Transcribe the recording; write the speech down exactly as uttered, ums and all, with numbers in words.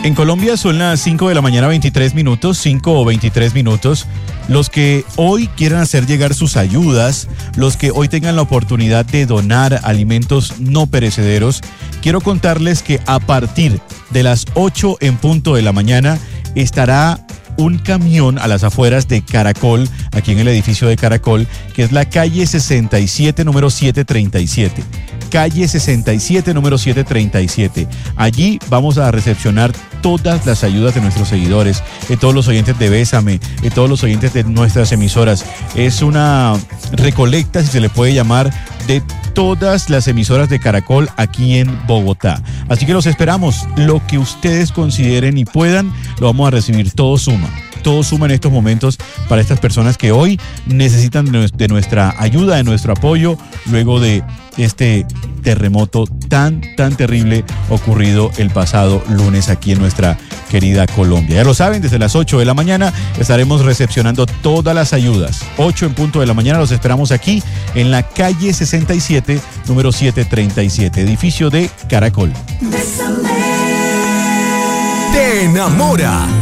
En Colombia son las cinco de la mañana, veintitrés minutos, cinco o veintitrés minutos. Los que hoy quieran hacer llegar sus ayudas, los que hoy tengan la oportunidad de donar alimentos no perecederos, quiero contarles que a partir de las ocho en punto de la mañana estará un camión a las afueras de Caracol, aquí en el edificio de Caracol, que es la calle sesenta y siete, número setecientos treinta y siete. Calle sesenta y siete, número setecientos treinta y siete. Allí vamos a recepcionar todas las ayudas de nuestros seguidores, de todos los oyentes de Bésame, de todos los oyentes de nuestras emisoras. Es una recolecta, si se le puede llamar, de todas las emisoras de Caracol aquí en Bogotá. Así que los esperamos. Lo que ustedes consideren y puedan, lo vamos a recibir. Todo suma. Todo suma en estos momentos para estas personas que hoy necesitan de nuestra ayuda, de nuestro apoyo, luego de este terremoto tan, tan terrible ocurrido el pasado lunes aquí en nuestra querida Colombia. Ya lo saben, desde las ocho de la mañana estaremos recepcionando todas las ayudas. ocho en punto de la mañana, los esperamos aquí en la calle sesenta y siete, número setecientos treinta y siete, edificio de Caracol. Te enamora